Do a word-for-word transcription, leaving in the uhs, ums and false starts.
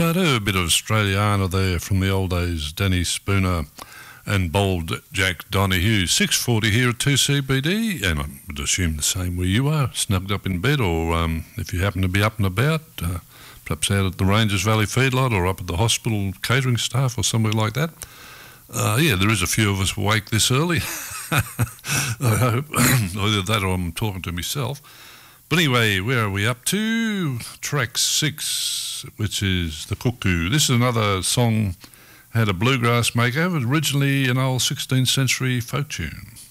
Righto, a bit of Australiana there from the old days, Danny Spooner and bold Jack Donahue. six forty here at two C B D, and I would assume the same where you are, snugged up in bed, or um, if you happen to be up and about, uh, perhaps out at the Ranges Valley feedlot or up at the hospital catering staff or somewhere like that. Uh, yeah, there is a few of us awake this early. I hope. Either that or I'm talking to myself. But anyway, where are we up to? Track six, which is The Cuckoo. This is another song, had a bluegrass makeover, originally an old sixteenth century folk tune.